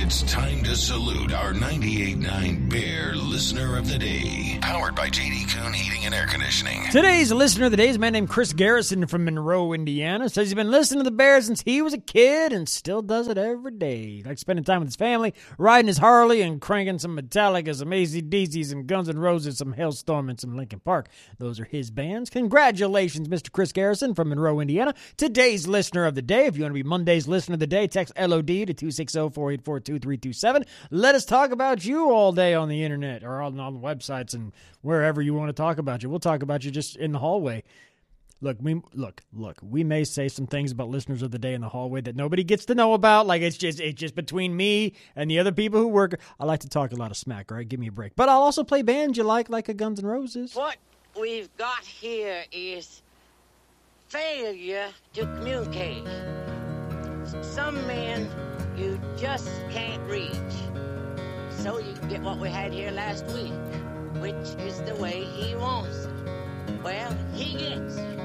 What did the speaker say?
It's time to salute our 98.9 Bear Listener of the Day. Powered by J.D. Kuhn Heating and Air Conditioning. Today's Listener of the Day is a man named Chris Garrison from Monroe, Indiana. Says he's been listening to the Bears since he was a kid and still does it every day. Like spending time with his family, riding his Harley and cranking some Metallica, some AC/DC, some Guns N' Roses, some Hailstorm, and some Linkin Park. Those are his bands. Congratulations, Mr. Chris Garrison from Monroe, Indiana. Today's Listener of the Day. If you want to be Monday's Listener of the Day, text LOD to 260-484-2327. Let us talk about you all day on the internet or on the websites and wherever you want to talk about you. We'll talk about you just in the hallway. Look, we may say some things about Listeners of the Day in the hallway that nobody gets to know about. Like it's just between me and the other people who work. I like to talk a lot of smack, all right? Give me a break. But I'll also play bands you like a Guns N' Roses. What we've got here is failure to communicate. Some men you just can't reach. So you get what we had here last week, which is the way he wants it. Well, he gets it.